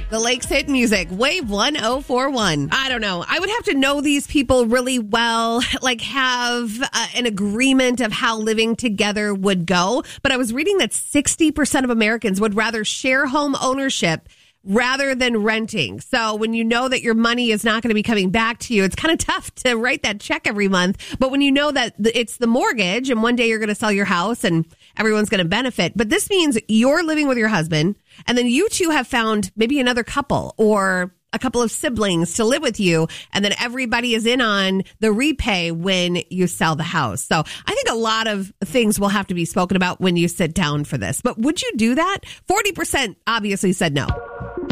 The Lakes Hit Music, Wave 1041. I don't know. I would have to know these people really well, like have an agreement of how living together would go. But I was reading that 60% of Americans would rather share home ownership rather than renting. So when you know that your money is not going to be coming back to you, it's kind of tough to write that check every month. But when you know that it's the mortgage and one day you're going to sell your house and everyone's going to benefit. But this means you're living with your husband and then you two have found maybe another couple or a couple of siblings to live with you. And then everybody is in on the repay when you sell the house. So I think a lot of things will have to be spoken about when you sit down for this. But would you do that? 40% obviously said no.